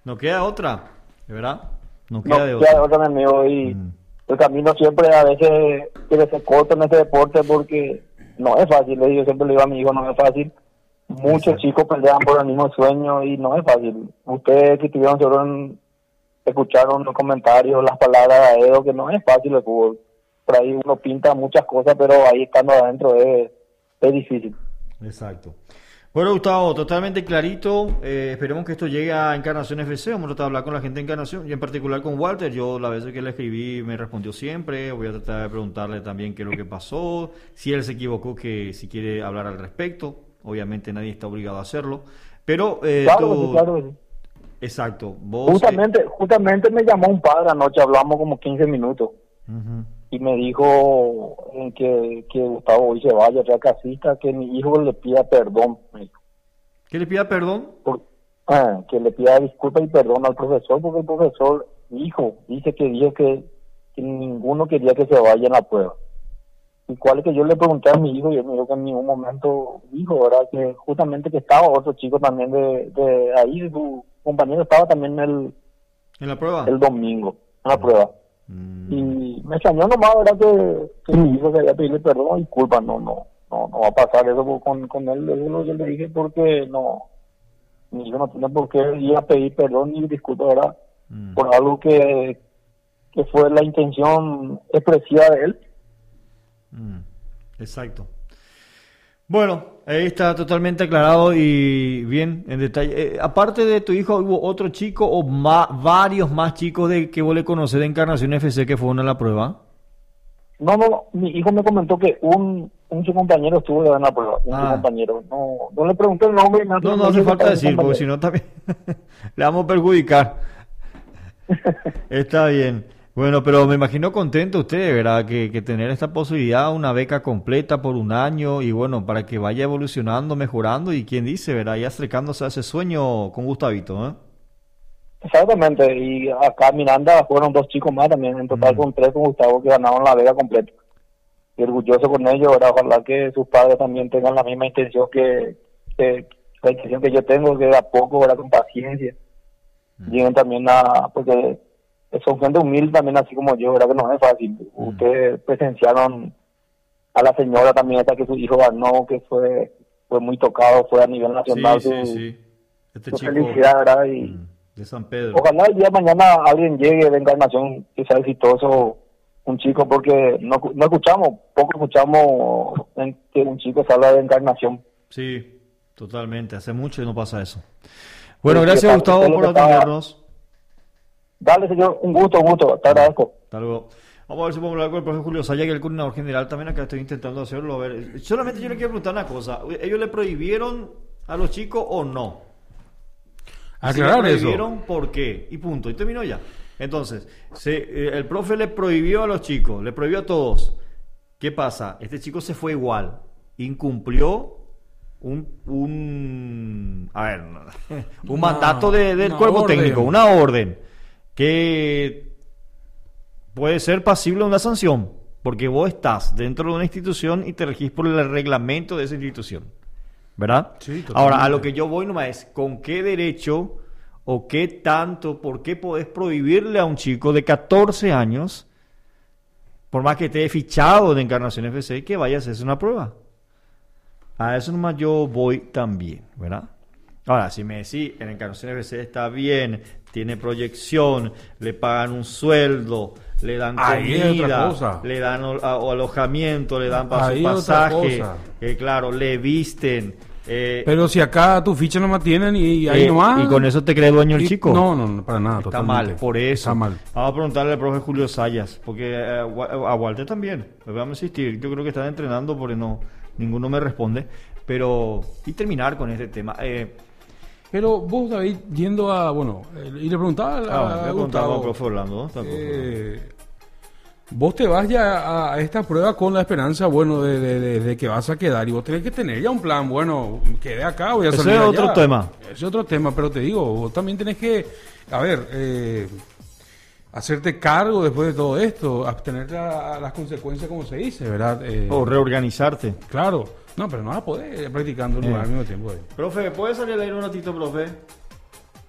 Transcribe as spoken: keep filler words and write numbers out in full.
No queda otra, ¿de verdad? No No queda de queda otra. otra, mi amigo, y Mm. el camino siempre a veces quiere ser corto en este deporte porque no es fácil. Yo siempre le digo a mi hijo, no es fácil. Muchos Exacto. chicos pelean por el mismo sueño y no es fácil. Ustedes que estuvieron seguro en- escucharon los comentarios, las palabras de Edo, que no es fácil el fútbol. Por ahí uno pinta muchas cosas, pero ahí estando adentro es, es difícil. Exacto. Bueno, Gustavo, totalmente clarito. Eh, esperemos que esto llegue a Encarnación F C. Vamos a tratar de hablar con la gente de Encarnación y en particular con Walter. Yo la vez que le escribí me respondió siempre. Voy a tratar de preguntarle también qué es lo que pasó. Si él se equivocó, que si quiere hablar al respecto. Obviamente nadie está obligado a hacerlo. Pero eh, Claro que tú... sí, claro que sí. Exacto. Vos, Justamente, justamente me llamó un padre anoche, hablamos como quince minutos. eh, ujú. Y me dijo eh, que, que Gustavo hoy se vaya, sea casista, que mi hijo le pida perdón. Me dijo. ¿Que le pida perdón? Por- ah, que le pida disculpas y perdón al profesor, porque el profesor, hijo, dice que dijo que, que ninguno quería que se vaya en la prueba. Y cuál es que yo le pregunté a mi hijo, y él me dijo que en ningún momento dijo, ¿verdad? Que justamente que estaba otro chico también de, de ahí, su compañero estaba también el, ¿En la prueba? el domingo en la prueba. Mm. Y me extrañó nomás, ¿verdad? Que, que mi hijo quería pedirle perdón y disculpas, no, no, no, no va a pasar eso con, con él, eso es lo que yo le dije, porque no, mi hijo no tiene por qué ir a pedir perdón ni disculpas, ¿verdad? Mm. Por algo que, que fue la intención expresiva de él. Mm, Exacto. Bueno, ahí está totalmente aclarado y bien en detalle. Eh, aparte de tu hijo, ¿hubo otro chico o ma- varios más chicos de que vos le conocés de Encarnación F C que fueron a la prueba? No, no, no, mi hijo me comentó que un, un su compañero estuvo en la prueba, un su Ah. compañero. No, no le pregunté el nombre. No, no hace falta decir, porque si no también le vamos a perjudicar. Está bien. Bueno, pero me imagino contento usted, ¿verdad? Que, que tener esta posibilidad, una beca completa por un año y bueno, para que vaya evolucionando, mejorando y quién dice, ¿verdad? Y acercándose a ese sueño con Gustavito, ¿eh? Exactamente, y acá en Miranda fueron dos chicos más también, en total Mm. con tres con Gustavo que ganaron la vega completa. Y orgulloso con ellos, ¿verdad? Ojalá que sus padres también tengan la misma intención que, que la intención que yo tengo, que de a poco, ¿verdad? Con paciencia. Mm. Lleguen también a, porque son gente humilde también así como yo, ¿verdad? Que no es fácil. Mm. Ustedes presenciaron a la señora también esta que su hijo ganó, que fue fue muy tocado, fue a nivel nacional Sí, sí, su, sí. Este su chico felicidad, ¿verdad? Y mm, de San Pedro. ojalá el día de mañana alguien llegue de Encarnación que sea exitoso, un chico, porque no, no escuchamos, poco escuchamos en que un chico salga de Encarnación. Sí, totalmente. Hace mucho que no pasa eso. Bueno, Sí, gracias que Gustavo todo lo por que está- atendernos. Dale, señor, un gusto, un gusto, te agradezco. Hasta luego. Vamos a ver si podemos hablar con el profesor Julio Saya, que es el coordinador general también. Acá estoy intentando hacerlo. A ver, solamente yo le quiero preguntar una cosa. ¿Ellos le prohibieron a los chicos o no? Aclarar Si le eso. prohibieron, ¿por qué? Y punto. Y terminó ya. Entonces, se, eh, el profe le prohibió a los chicos, le prohibió a todos. ¿Qué pasa? Este chico se fue igual. Incumplió un, un a ver, un Una- mandato de- del una cuerpo orden. técnico, una orden que puede ser pasible de una sanción, porque vos estás dentro de una institución y te regís por el reglamento de esa institución, ¿verdad? Sí, totalmente. Ahora, a lo que yo voy nomás es, ¿con qué derecho o qué tanto, por qué podés prohibirle a un chico de catorce años, por más que esté fichado de Encarnación F C, que vaya a hacerse una prueba? A eso nomás yo voy también, ¿verdad? Ahora, si me decís, en Encarnación F C está bien, tiene proyección, le pagan un sueldo, le dan Ahí es otra comida, cosa. le dan o- a- o alojamiento, le dan pa- Ahí su es otra pasaje, cosa. eh, claro, le visten. eh, Pero si acá tu ficha no mantienen y ahí eh, nomás. y con eso te cree dueño el y- chico. No, no, no, para nada. Está totalmente. mal, por eso. Está mal. Vamos a preguntarle al profe Julio Sayas, porque eh, a Wa- a Walter también. Le vamos a insistir. Yo creo que están entrenando porque no ninguno me responde. Pero, y terminar con este tema. Eh, Pero vos, David, yendo a. Bueno, eh, y le preguntaba a, ah, voy a a preguntar Gustavo, al profe Orlando, ¿no? Está el profe Orlando. eh, vos te vas ya a, a esta prueba con la esperanza, bueno, de, de- de- de que vas a quedar. Y vos tenés que tener ya un plan. Bueno, quedé acá, voy a Ese salir es otro allá. tema. Ese es otro tema, pero te digo, vos también tenés que. A ver, eh, hacerte cargo después de todo esto, abstenerte a, a las consecuencias, como se dice, ¿verdad? Eh, O reorganizarte. Claro. No, pero no vas a poder practicando Eh. al mismo tiempo. eh. Profe, ¿puede salir al aire un ratito, profe?